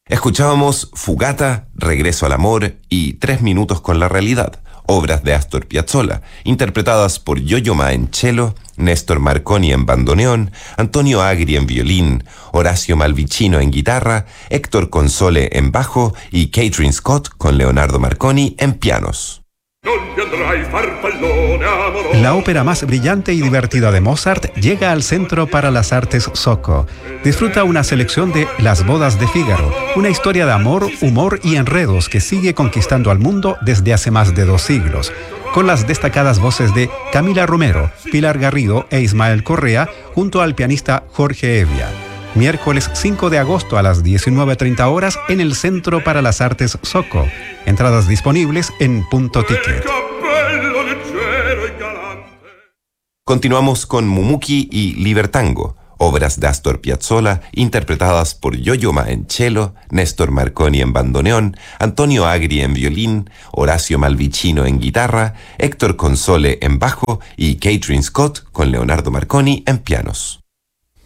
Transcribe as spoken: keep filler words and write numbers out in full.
Escuchábamos Fugata, Regreso al Amor y Tres Minutos con la Realidad, obras de Astor Piazzolla, interpretadas por Yo-Yo Ma en cello, Néstor Marconi en bandoneón, Antonio Agri en violín, Horacio Malvicino en guitarra, Héctor Console en bajo y Catherine Scott con Leonardo Marconi en pianos. La ópera más brillante y divertida de Mozart llega al Centro para las Artes Soko. Disfruta una selección de Las Bodas de Fígaro, una historia de amor, humor y enredos que sigue conquistando al mundo desde hace más de dos siglos, con las destacadas voces de Camila Romero, Pilar Garrido e Ismael Correa, junto al pianista Jorge Evia. Miércoles cinco de agosto a las diecinueve treinta horas en el Centro para las Artes Soko. Entradas disponibles en Punto Ticket. Continuamos con Mumuki y Libertango, obras de Astor Piazzolla interpretadas por Yo-Yo Ma en cello, Néstor Marconi en bandoneón, Antonio Agri en violín, Horacio Malvicino en guitarra, Héctor Console en bajo y Catherine Scott con Leonardo Marconi en pianos.